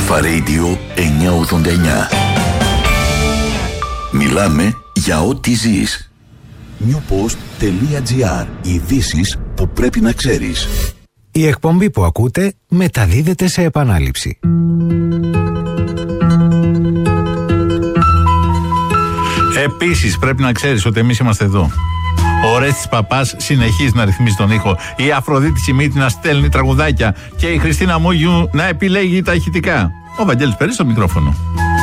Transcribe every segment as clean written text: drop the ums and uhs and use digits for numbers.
Αλφα Radio 989. Μιλάμε για ό,τι ζεις. newpost.gr. Ειδήσεις που πρέπει να ξέρεις. Η εκπομπή που ακούτε μεταδίδεται σε επανάληψη. Επίσης πρέπει να ξέρεις ότι εμείς είμαστε εδώ. Ο Ρέστης Παπάς συνεχίζει να ρυθμίζει τον ήχο. Η Αφροδίτη Σιμίτη να στέλνει τραγουδάκια. Και η Χριστίνα Μούγιου να επιλέγει τα ηχητικά. Ο Βαγγέλης Περής στο μικρόφωνο.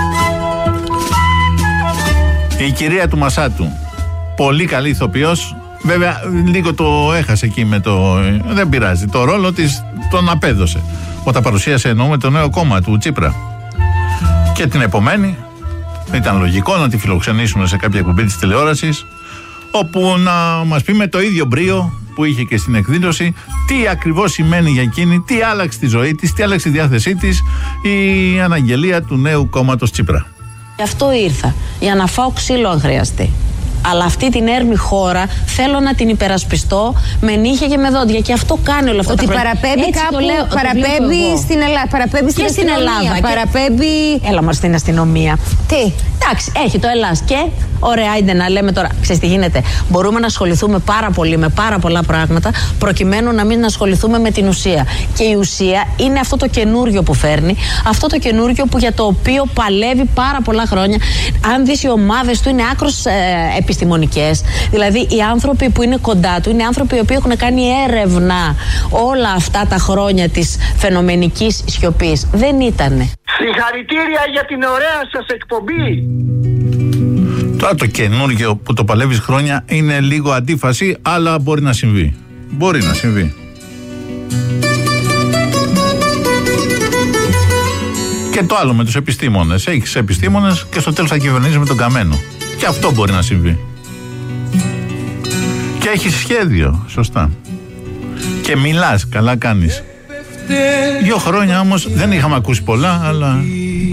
Η κυρία του Μασάτου. Πολύ καλή ηθοποιός. Βέβαια λίγο το έχασε εκεί με το... Δεν πειράζει. Το ρόλο της τον απέδωσε. Όταν παρουσίασε εννοούμε το νέο κόμμα του Τσίπρα. Και την επομένη ήταν λογικό να τη φιλοξενήσουν σε κάποια εκπομπή της τηλεόρασης, όπου να μας πει με το ίδιο μπρίο που είχε και στην εκδήλωση τι ακριβώς σημαίνει για εκείνη, τι άλλαξε τη ζωή της, τι άλλαξε τη διάθεσή της η αναγγελία του νέου κόμματος Τσίπρα. Γι' αυτό ήρθα, για να φάω ξύλο αν χρειαστεί. Αλλά αυτή την έρμη χώρα θέλω να την υπερασπιστώ με νύχια και με δόντια. Και αυτό κάνει όλο αυτό. Ότι παραπέμπει κάπου, παραπέμπει στην Ελλάδα. Παραπέμπει και στην Ελλάδα. Παραπέμπει. Έλα μας στην αστυνομία. Τι. Εντάξει, έχει το Ελλάς και ωραία, άντε να λέμε τώρα. Ξέρεις τι γίνεται. Μπορούμε να ασχοληθούμε πάρα πολύ με πάρα πολλά πράγματα, προκειμένου να μην ασχοληθούμε με την ουσία. Και η ουσία είναι αυτό το καινούριο που φέρνει, αυτό το καινούριο που για το οποίο παλεύει πάρα πολλά χρόνια. Αν δεις, οι ομάδες του είναι άκρως επιστημονικές. Δηλαδή, οι άνθρωποι που είναι κοντά του είναι άνθρωποι οι οποίοι έχουν κάνει έρευνα όλα αυτά τα χρόνια της φαινομενικής σιωπής. Δεν ήτανε. Συγχαρητήρια για την ωραία σας εκπομπή. Τώρα το καινούργιο που το παλεύεις χρόνια είναι λίγο αντίφαση, αλλά μπορεί να συμβεί. Μπορεί να συμβεί. Και το άλλο με τους επιστήμονες. Έχεις επιστήμονες και στο τέλος θα κυβερνήσεις με τον καμένο. Και αυτό μπορεί να συμβεί. Και έχεις σχέδιο, σωστά. Και μιλάς, καλά κάνεις. 2 χρόνια όμως δεν είχαμε ακούσει πολλά, αλλά